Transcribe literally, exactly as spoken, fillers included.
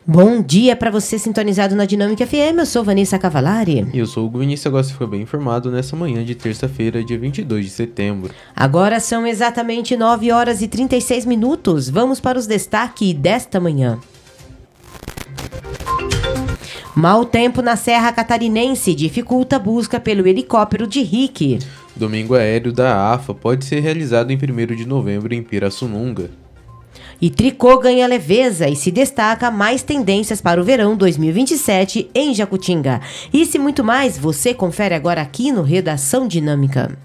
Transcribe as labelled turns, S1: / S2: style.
S1: Bom dia para você sintonizado na Dinâmica F M, eu sou Vanessa Cavalari.
S2: E eu sou o Hugo Vinícius, agora se foi bem informado nessa manhã de terça-feira, dia vinte e dois de setembro.
S1: Agora são exatamente nove horas e trinta e seis minutos, vamos para os destaques desta manhã. Mau tempo na Serra Catarinense dificulta a busca pelo helicóptero de Rick.
S2: Domingo aéreo da A F A pode ser realizado em primeiro de novembro em Pirassununga.
S1: E tricô ganha leveza e se destaca mais tendências para o verão dois mil e vinte e sete em Jacutinga. Isso e muito mais você confere agora aqui no Redação Dinâmica.